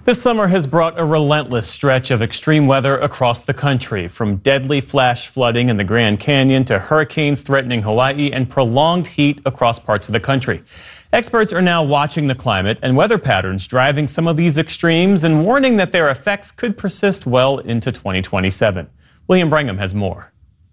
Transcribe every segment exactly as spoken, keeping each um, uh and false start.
This summer has brought a relentless stretch of extreme weather across the country, from deadly flash flooding in the Grand Canyon to hurricanes threatening Hawaii and prolonged heat across parts of the country. Experts are now watching the climate and weather patterns driving some of these extremes and warning that their effects could persist well into twenty twenty-seven. William Brangham has more.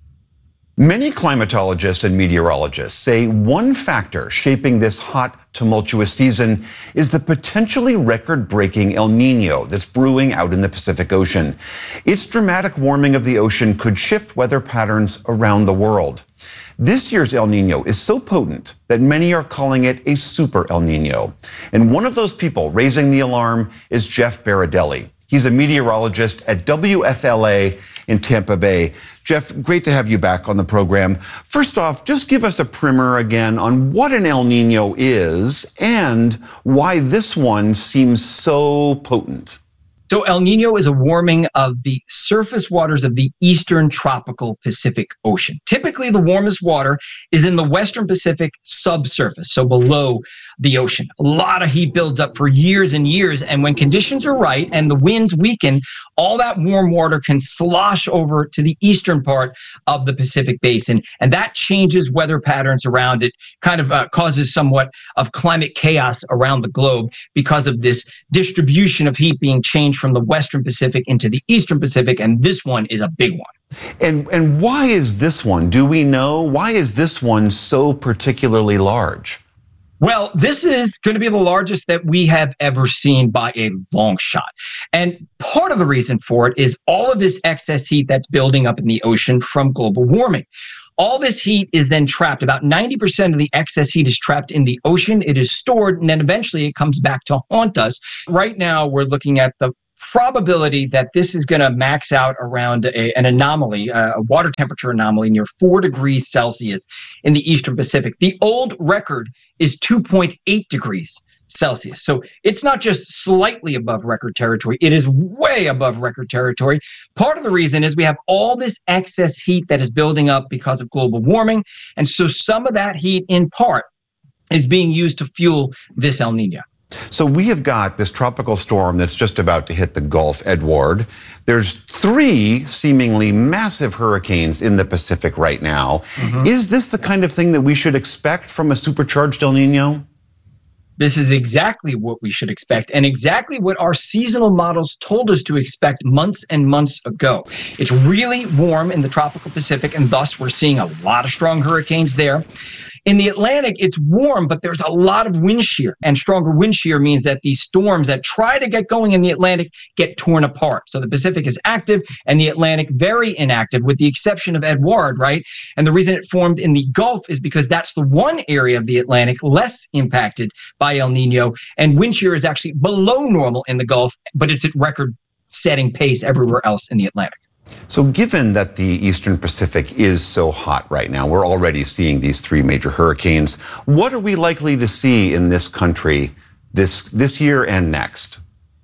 Many climatologists and meteorologists say one factor shaping this hot, tumultuous season is the potentially record-breaking El Nino that's brewing out in the Pacific Ocean. Its dramatic warming of the ocean could shift weather patterns around the world. This year's El Nino is so potent that many are calling it a super El Nino. And one of those people raising the alarm is Jeff Berardelli. He's a meteorologist at W F L A in Tampa Bay. Jeff, great to have you back on the program. First off, just give us a primer again on what an El Nino is and why this one seems so potent. So El Nino is a warming of the surface waters of the eastern tropical Pacific Ocean. Typically, the warmest water is in the western Pacific subsurface, so below the ocean. A lot of heat builds up for years and years, and when conditions are right and the winds weaken, all that warm water can slosh over to the eastern part of the Pacific Basin, and that changes weather patterns around it, kind of uh, causes somewhat of climate chaos around the globe because of this distribution of heat being changed from the western Pacific into the eastern Pacific, and this one is a big one. And and why is this one? Do we know? Why is this one so particularly large? Well, this is going to be the largest that we have ever seen by a long shot. And part of the reason for it is all of this excess heat that's building up in the ocean from global warming. All this heat is then trapped. About ninety percent of the excess heat is trapped in the ocean. It is stored, and then eventually it comes back to haunt us. Right now, we're looking at the probability that this is going to max out around a, an anomaly, a water temperature anomaly near four degrees Celsius in the eastern Pacific. The old record is two point eight degrees Celsius. So it's not just slightly above record territory, it is way above record territory. Part of the reason is we have all this excess heat that is building up because of global warming. And so some of that heat, in part, is being used to fuel this El Nino. So we have got this tropical storm that's just about to hit the Gulf, Edward. There's three seemingly massive hurricanes in the Pacific right now. Mm-hmm. Is this the kind of thing that we should expect from a supercharged El Nino? This is exactly what we should expect, and exactly what our seasonal models told us to expect months and months ago. It's really warm in the tropical Pacific, and thus we're seeing a lot of strong hurricanes there. In the Atlantic, it's warm, but there's a lot of wind shear, and stronger wind shear means that these storms that try to get going in the Atlantic get torn apart. So the Pacific is active and the Atlantic very inactive, with the exception of Edward, right? And the reason it formed in the Gulf is because that's the one area of the Atlantic less impacted by El Nino, and wind shear is actually below normal in the Gulf, but it's at record-setting pace everywhere else in the Atlantic. So given that the Eastern Pacific is so hot right now, we're already seeing these three major hurricanes. What are we likely to see in this country this, this year and next?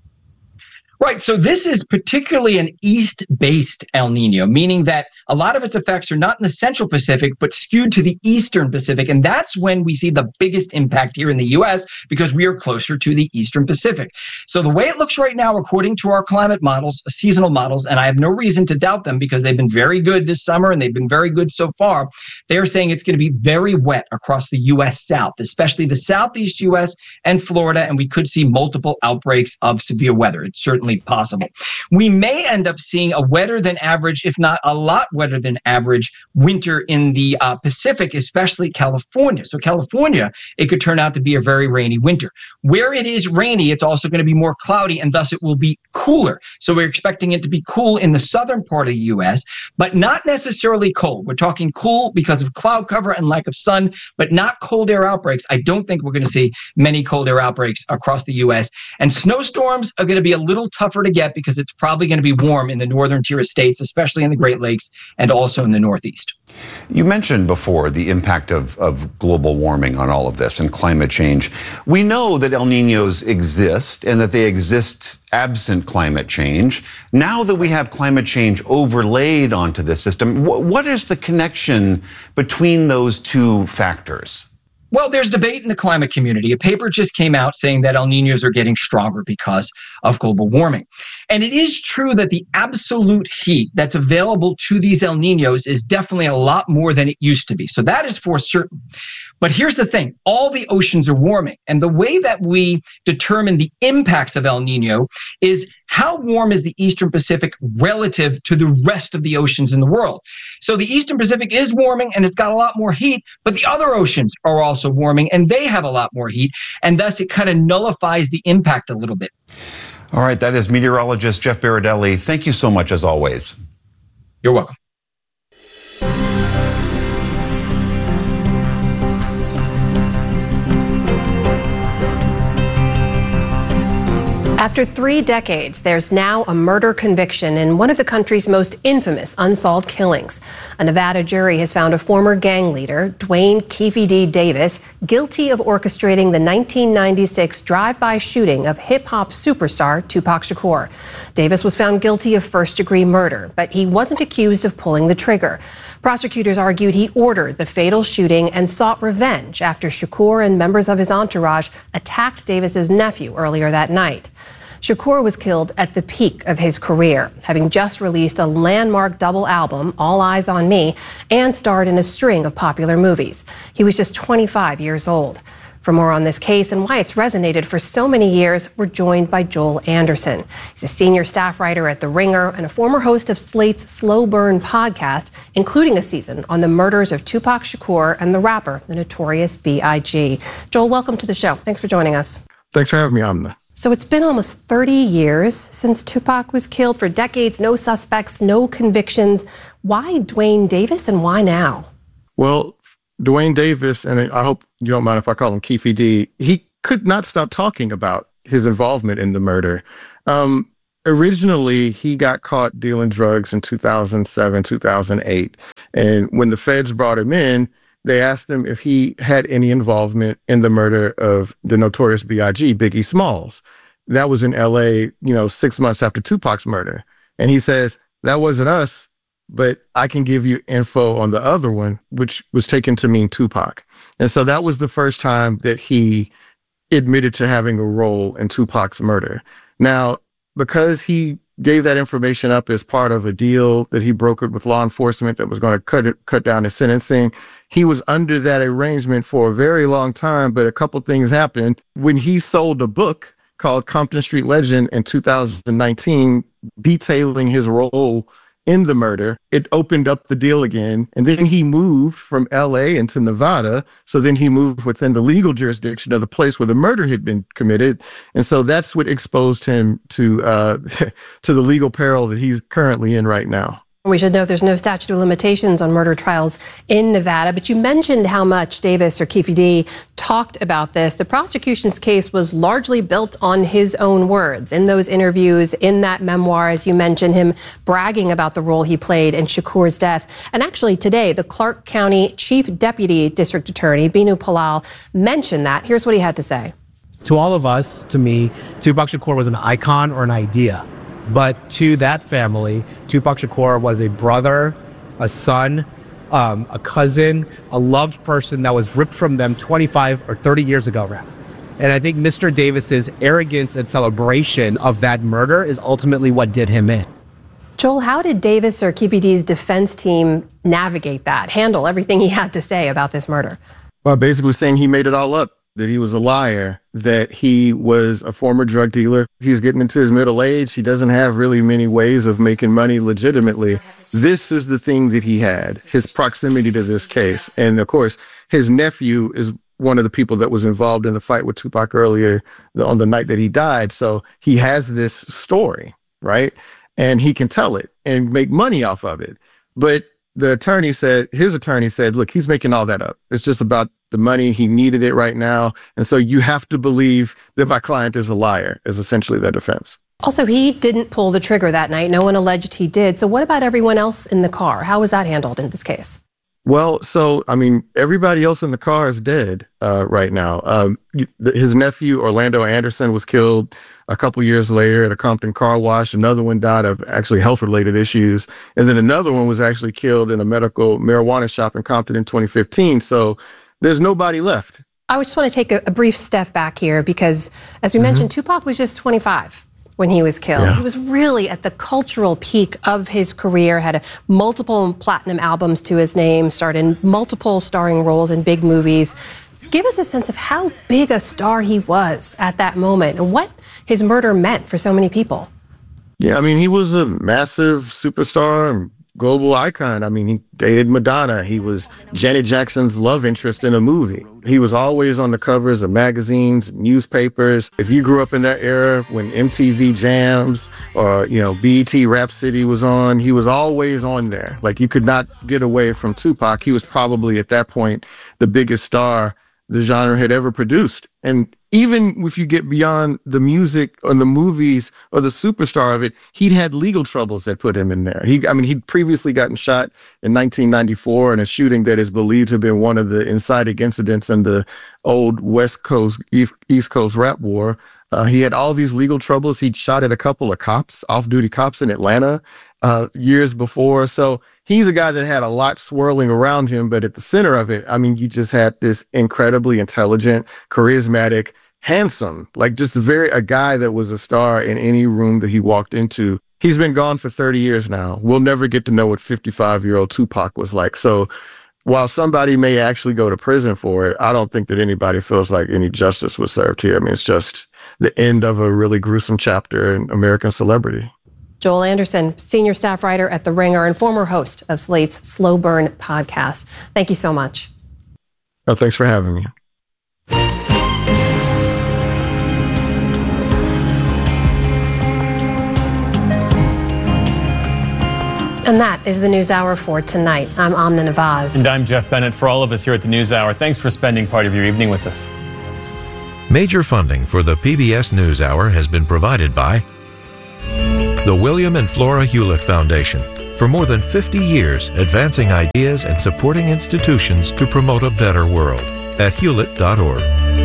Right. So this is particularly an east-based El Nino, meaning that a lot of its effects are not in the Central Pacific, but skewed to the Eastern Pacific. And that's when we see the biggest impact here in the U S because we are closer to the Eastern Pacific. So the way it looks right now, according to our climate models, seasonal models, and I have no reason to doubt them because they've been very good this summer and they've been very good so far, they are saying it's going to be very wet across the U S South, especially the Southeast U S and Florida, and we could see multiple outbreaks of severe weather. It's certainly possible. We may end up seeing a wetter than average, if not a lot wetter than average, winter in the uh, Pacific, especially California. So California, it could turn out to be a very rainy winter. Where it is rainy, it's also going to be more cloudy, and thus it will be cooler. So we're expecting it to be cool in the southern part of the U S, but not necessarily cold. We're talking cool because of cloud cover and lack of sun, but not cold air outbreaks. I don't think we're going to see many cold air outbreaks across the U S. And snowstorms are going to be a little tougher to get because it's probably going to be warm in the northern tier of states, especially in the Great Lakes and also in the Northeast. You mentioned before the impact of, of global warming on all of this and climate change. We know that El Ninos exist and that they exist absent climate change. Now that we have climate change overlaid onto this system, wh- what is the connection between those two factors? Well, there's debate in the climate community. A paper just came out saying that El Niños are getting stronger because of global warming. And it is true that the absolute heat that's available to these El Niños is definitely a lot more than it used to be. So that is for certain. But here's the thing, all the oceans are warming. And the way that we determine the impacts of El Nino is how warm is the Eastern Pacific relative to the rest of the oceans in the world. So the Eastern Pacific is warming and it's got a lot more heat, but the other oceans are also warming and they have a lot more heat. And thus it kind of nullifies the impact a little bit. All right, that is meteorologist Jeff Berardelli. Thank you so much as always. You're welcome. After three decades, there's now a murder conviction in one of the country's most infamous unsolved killings. A Nevada jury has found a former gang leader, Duane Keffe D. Davis, guilty of orchestrating the nineteen ninety-six drive-by shooting of hip-hop superstar Tupac Shakur. Davis was found guilty of first-degree murder, but he wasn't accused of pulling the trigger. Prosecutors argued he ordered the fatal shooting and sought revenge after Shakur and members of his entourage attacked Davis's nephew earlier that night. Shakur was killed at the peak of his career, having just released a landmark double album, All Eyes on Me, and starred in a string of popular movies. He was just twenty-five years old. For more on this case and why it's resonated for so many years, we're joined by Joel Anderson. He's a senior staff writer at The Ringer and a former host of Slate's Slow Burn podcast, including a season on the murders of Tupac Shakur and the rapper, the Notorious B I G Joel, welcome to the show. Thanks for joining us. Thanks for having me, Amna. So it's been almost thirty years since Tupac was killed. For decades, no suspects, no convictions. Why Duane Davis and why now? Well, Duane Davis, and I hope you don't mind if I call him Keffe D, he could not stop talking about his involvement in the murder. Um, originally, he got caught dealing drugs in two thousand seven, two thousand eight. And when the feds brought him in, they asked him if he had any involvement in the murder of the Notorious B I G, Biggie Smalls. That was in L A, you know, six months after Tupac's murder. And he says, that wasn't us, but I can give you info on the other one, which was taken to mean Tupac. And so that was the first time that he admitted to having a role in Tupac's murder. Now, because he gave that information up as part of a deal that he brokered with law enforcement that was going to cut it, cut down his sentencing, he was under that arrangement for a very long time, but a couple things happened. When he sold a book called Compton Street Legend in two thousand nineteen, detailing his role in the murder, it opened up the deal again. And then he moved from L A into Nevada. So then he moved within the legal jurisdiction of the place where the murder had been committed. And so that's what exposed him to uh, to the legal peril that he's currently in right now. We should note there's no statute of limitations on murder trials in Nevada, but you mentioned how much Davis or Keffe D talked about this. The prosecution's case was largely built on his own words. In those interviews, in that memoir, as you mentioned, him bragging about the role he played in Shakur's death. And actually today, the Clark County Chief Deputy District Attorney, Binu Palal, mentioned that. Here's what he had to say. To all of us, to me, Tupac Shakur was an icon or an idea. But to that family, Tupac Shakur was a brother, a son, um, a cousin, a loved person that was ripped from them twenty-five or thirty years ago, Rap. And I think Mister Davis's arrogance and celebration of that murder is ultimately what did him in. Joel, how did Davis or Keffe D's defense team navigate that, handle everything he had to say about this murder? Well, basically saying he made it all up, that he was a liar, that he was a former drug dealer. He's getting into his middle age. He doesn't have really many ways of making money legitimately. This is the thing that he had, his proximity to this case. And of course, his nephew is one of the people that was involved in the fight with Tupac earlier on the night that he died. So he has this story, right? And he can tell it and make money off of it. But the attorney said, his attorney said, look, he's making all that up. It's just about the money. He needed it right now. And so you have to believe that my client is a liar, is essentially their defense. Also, he didn't pull the trigger that night. No one alleged he did. So what about everyone else in the car? How was that handled in this case? Well, so, I mean, everybody else in the car is dead uh, right now. Um, his nephew, Orlando Anderson, was killed a couple years later at a Compton car wash. Another one died of actually health-related issues. And then another one was actually killed in a medical marijuana shop in Compton in twenty fifteen. So there's nobody left. I just want to take a, a brief step back here because, as we mm-hmm. mentioned, Tupac was just twenty-five when he was killed. Yeah. He was really at the cultural peak of his career, had a, multiple platinum albums to his name, starred in multiple starring roles in big movies. Give us a sense of how big a star he was at that moment and what his murder meant for so many people. Yeah, I mean, he was a massive superstar and global icon. I mean, he dated Madonna. He was Janet Jackson's love interest in a movie. He was always on the covers of magazines, newspapers. If you grew up in that era when M T V Jams or, you know, B E T Rhapsody was on, he was always on there. Like, you could not get away from Tupac. He was probably at that point the biggest star the genre had ever produced. And even if you get beyond the music or the movies or the superstar of it, he'd had legal troubles that put him in there. He, I mean, he'd previously gotten shot in nineteen ninety-four in a shooting that is believed to have been one of the inciting incidents in the old West Coast, East Coast rap war. Uh, he had all these legal troubles. He'd shot at a couple of cops, off-duty cops in Atlanta uh, years before. So he's a guy that had a lot swirling around him, but at the center of it, I mean, you just had this incredibly intelligent, charismatic, handsome, like just very a guy that was a star in any room that he walked into. He's been gone for thirty years now. We'll never get to know what fifty-five-year-old Tupac was like. So while somebody may actually go to prison for it, I don't think that anybody feels like any justice was served here. I mean, it's just the end of a really gruesome chapter in American celebrity. Joel Anderson, senior staff writer at The Ringer and former host of Slate's Slow Burn podcast. Thank you so much. Oh, thanks for having me. And that is the NewsHour for tonight. I'm Amna Nawaz. And I'm Jeff Bennett. For all of us here at the NewsHour, thanks for spending part of your evening with us. Major funding for the P B S NewsHour has been provided by the William and Flora Hewlett Foundation. For more than fifty years, advancing ideas and supporting institutions to promote a better world at hewlett dot org.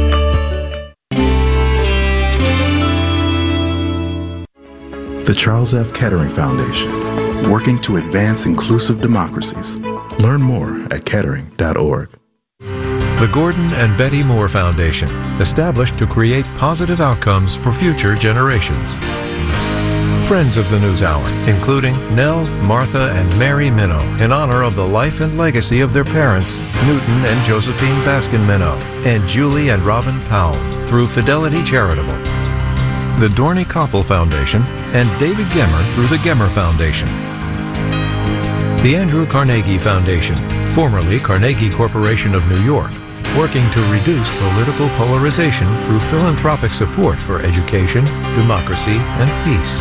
The Charles F. Kettering Foundation, working to advance inclusive democracies. Learn more at kettering dot org. The Gordon and Betty Moore Foundation, established to create positive outcomes for future generations. Friends of the NewsHour, including Nell, Martha, and Mary Minow, in honor of the life and legacy of their parents, Newton and Josephine Baskin Minow, and Julie and Robin Powell, through Fidelity Charitable. The Dorney Koppel Foundation, and David Gemmer through the Gemmer Foundation. The Andrew Carnegie Foundation, formerly Carnegie Corporation of New York, working to reduce political polarization through philanthropic support for education, democracy, and peace.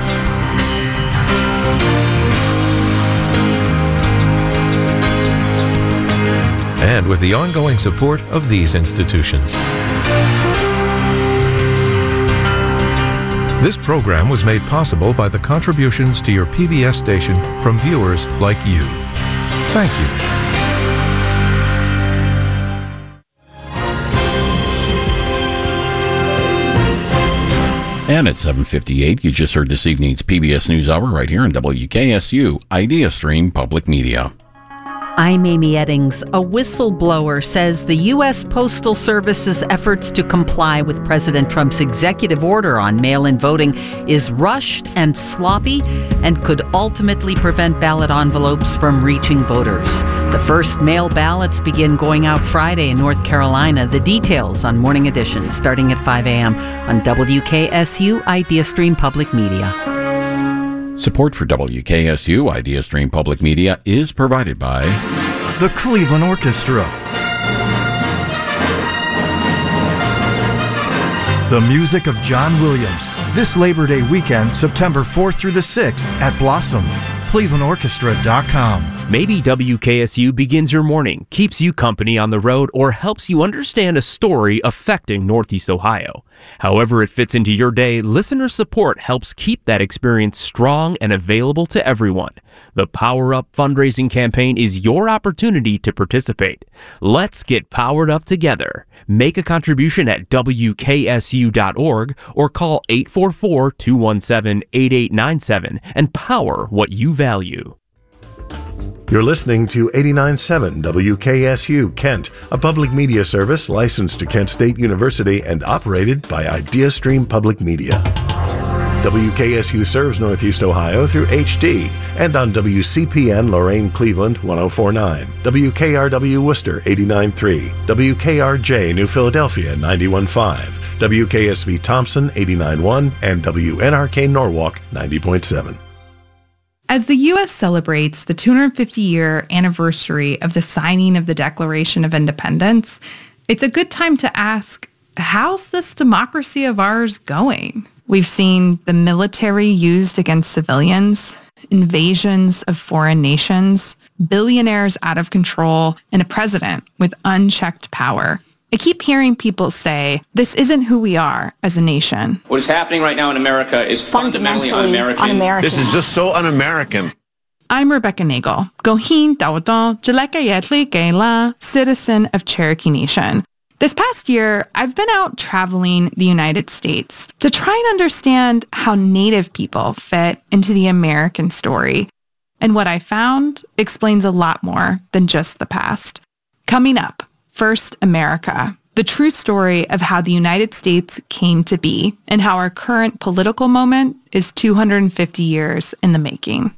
And with the ongoing support of these institutions. This program was made possible by the contributions to your P B S station from viewers like you. Thank you. And at seven fifty-eight, you just heard this evening's P B S NewsHour right here on W K S U, IdeaStream Public Media. I'm Amy Eddings. A whistleblower says the U S Postal Service's efforts to comply with President Trump's executive order on mail-in voting is rushed and sloppy and could ultimately prevent ballot envelopes from reaching voters. The first mail ballots begin going out Friday in North Carolina. The details on Morning Edition starting at five a.m. on W K S U IdeaStream Public Media. Support for W K S U IdeaStream Public Media is provided by the Cleveland Orchestra, the music of John Williams, this Labor Day weekend, September fourth through the sixth at Blossom, cleveland orchestra dot com. Maybe W K S U begins your morning, keeps you company on the road, or helps you understand a story affecting Northeast Ohio. However it fits into your day, listener support helps keep that experience strong and available to everyone. The Power Up fundraising campaign is your opportunity to participate. Let's get powered up together. Make a contribution at W K S U dot org or call eight four four, two one seven, eight eight nine seven and power what you value. You're listening to eighty-nine point seven W K S U Kent, a public media service licensed to Kent State University and operated by IdeaStream Public Media. W K S U serves Northeast Ohio through H D and on W C P N Lorain Cleveland one oh four point nine, W K R W Worcester eighty-nine point three, W K R J New Philadelphia ninety-one point five, W K S V Thompson eighty-nine point one, and W N R K Norwalk ninety point seven. As the U S celebrates the two hundred fifty year anniversary of the signing of the Declaration of Independence, it's a good time to ask, how's this democracy of ours going? We've seen the military used against civilians, invasions of foreign nations, billionaires out of control, and a president with unchecked power. I keep hearing people say, this isn't who we are as a nation. What is happening right now in America is fundamentally, fundamentally un-American. un-American. This is just so un-American. I'm Rebecca Nagel, Gohin Dawodo, Jaleka Gela, citizen of Cherokee Nation. This past year, I've been out traveling the United States to try and understand how Native people fit into the American story. And what I found explains a lot more than just the past. Coming up, First America, the true story of how the United States came to be and how our current political moment is two hundred fifty years in the making.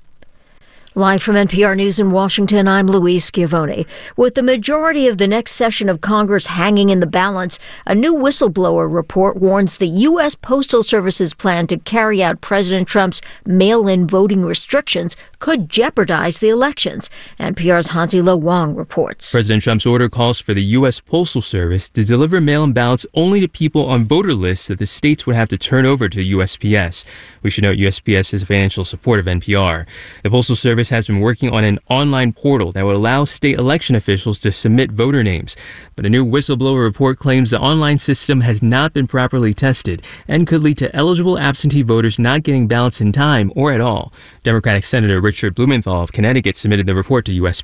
Live from N P R News in Washington, I'm Louise Schiavone. With the majority of the next session of Congress hanging in the balance, a new whistleblower report warns the U S Postal Service's plan to carry out President Trump's mail-in voting restrictions could jeopardize the elections. N P R's Hansi Lo Wang reports. President Trump's order calls for the U S Postal Service to deliver mail-in ballots only to people on voter lists that the states would have to turn over to U S P S. We should note U S P S is a financial support of N P R. The Postal Service has been working on an online portal that would allow state election officials to submit voter names. But a new whistleblower report claims the online system has not been properly tested and could lead to eligible absentee voters not getting ballots in time or at all. Democratic Senator Richard Blumenthal of Connecticut submitted the report to U S P S.